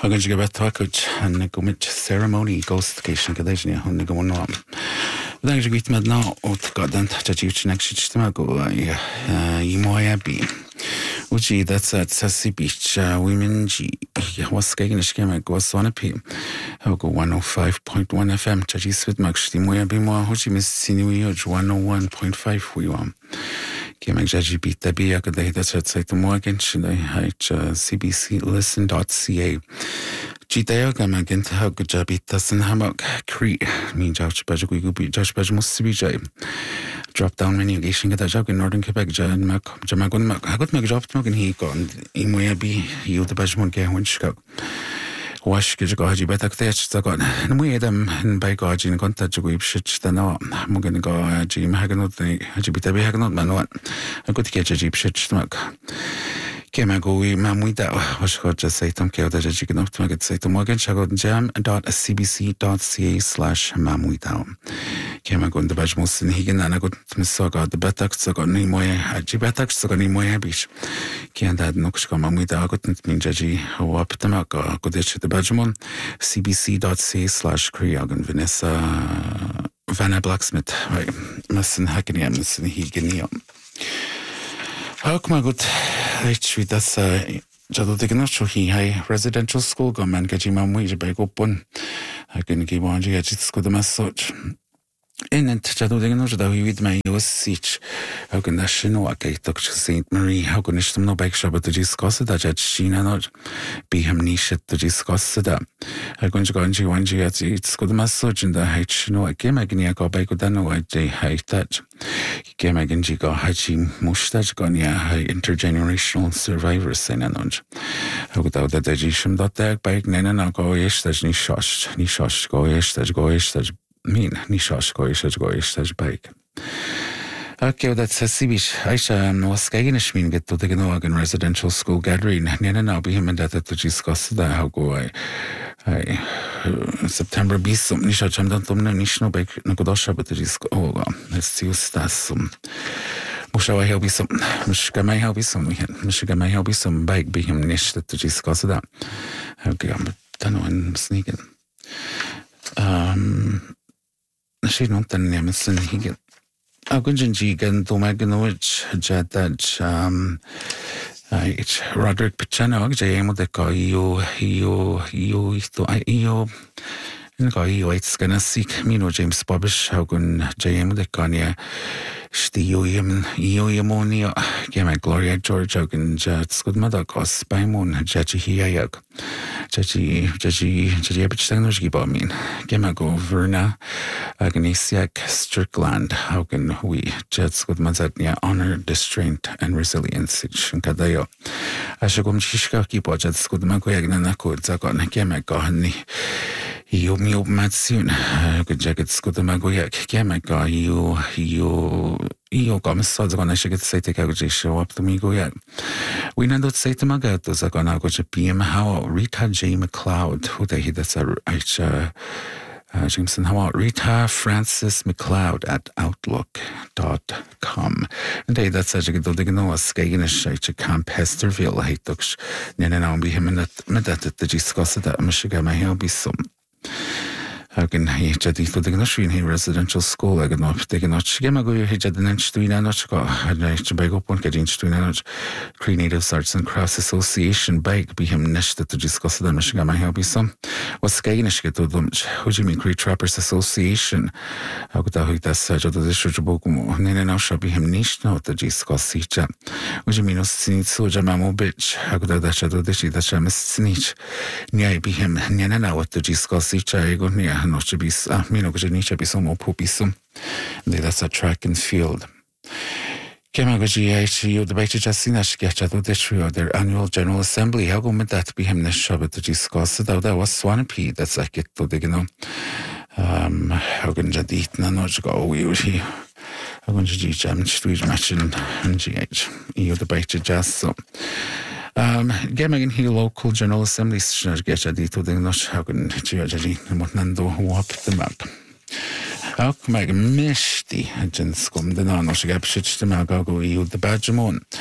Hagan go bethacuid an gomit ceremony ghostcation gadéisina hunna go bhná. Bhí go bhít med ná ó gadan tá dúte next go I moya bí. Uji that's at Sassy Beach women G was skating a schema go P. I'll go 105.1 FM Chaji Sweet Max the moya be more Hochi Miss Sinui 101.5 we want. Came a Jaji beat the be a good day that's at the Morgan should I cbclisten.ca. Gitaya gamagin how good job it doesn't hammock creek mean Josh Bajagu be Josh Bajamus Bijay. Drop down menu gation get a job in Northern Quebec Jamagun Mac. I got my job smoking he gone in way be you the Bajmon game when Chicago. Wash get go haji better catch the gun. And we them in by God in contact with shit the no. I'm going to go Jim Haganot Hajibita Haganot man. I could catch a jeep shit smoke. Came I go we mam with that was got just say Tom Kelda chicken up to make say to Morgan Shagot jam.cbc.ca/mam with down. Came I go in the Bajmos and Higan and I got Miss Soga the Betax so got any more Jibetax so got any more beach. Can't add nooks come on with the got Ninjaji who up the Mac or go ditch the Bajmon cbc.ca/Creogan Vanessa Vanna Blacksmith right Messin Hackney and Messin Higan. How come I got actually that's Jado Dignacho he high residential school government getting my wage by open. I can give one it's good message. In it Jado Dignacho that we with my US siege. How can that she know I talk to Saint Marie? How can she no bike shop to discuss that judge Sheena not be him niche to discuss that. I'm going to go and one it's good message and the height no I came again I got by good no I height that. Came again she got Hachi Mustache gone intergenerational survivors saying anonj. How could that digishim dot there bike nena go ish that's ni shosh go ish that's mean ni shosh go ish that's bike. Okay, that's a Sibish. Aisha was Skaginish mean get to the Ganogan residential school gathering. Nena now be him and that to discuss that how go I September be some Nisha Chamdon Nishno Bake Nagodosha, but it is let's use that some. Mushawa help be some Michigan may help be some Michigan may help be some bike be him nish that to discuss that. Okay, I'm done one sneaking. She not the name is he get. Agunji gan to Maganowich Jadaj Roderick Pichano Jamo de Io it's gonna seek Mino James Bobbish Hagun Jamo de Kanya Stiomonia Gama Gloria George Hogan Jats good mother cost by moon Jaji Hiayag Jaji Epichanojgi Bomin Gama go Verna Agnesiak Strickland how can we Jats good Mazatnia honor the strength and resilience Kadayo Ashagum Shishka Kipo Jats good Magoyagnako Zagon Gama Gohani You Matsun good jackets good Magoyak Gamaka you come so the gonna shake it say take out show up to me go yet. We know that say to Magatos are gonna go to PM how Rita J. McLeod who they hit that's Jameson how Rita Francis McLeod at outlook.com. And they that's such a good thing no Skaginish Camp Hesterville Hitux Nena be him and that the discuss that Michigan may help be some. How can he jadi to the Gnashin residential school? I can not take a notch. Gemago, he had an inch to Inanochka, had a Chabago point getting to Inanoch, Creative Arts and Crafts Association bike be him nested to discuss the Michigan. My help be some. What's Skaginish get to them? What do you mean, Cree Trappers Association? How could I that such of the district of Bokumo? Nene now shall be him niche now to discuss each. What do you mean, no snitch, so Jamamo bitch? How could I that shadow the sheet that shall miss snitch? Nia be him, Nana now what to discuss each. I go near. Not to be Mino Genicha be some more poopy that's a track and field. Kemagoji, the Baker Jasina sketch at the trio of their annual General Assembly. How go with that be him Neshabba to discuss it? That was Swampy, that's like it to the how can Jadit Nanoj go? We usually how can you jam street matching and GH. You the Baker Jas so. Gaming here local General Assembly get a dito the nosh how can Giorgi Motnando walk the map. How come I mishti and skum the nano she got shit to Magago you the Bajamon.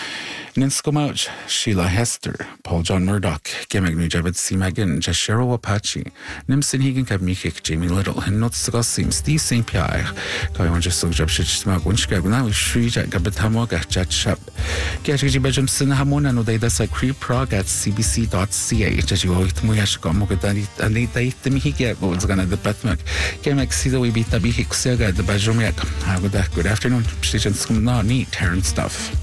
Ninskomouch, Sheila Hester, Paul John Murdoch, Gemagnu Javid C. Magin, Jashero Apache, Nimson Higan Kabmikik, Jamie Little, and Notes the Gossim, Steve St. Pierre, Kaiwan just so Jabshich Smag, Winchka, now we Shrija, Gabatamoga, Jat Shap, Gaji Bajamson Hamona, no data like Cree Prague at cbc.ca, Jajuit Muyashkomogadani, and they date the Mihiga, what's gonna the Batmak, Gamak Sida, we beat the Bihik Saga, the Bajomiak. Good afternoon, Station Skumna, neat, Terran stuff.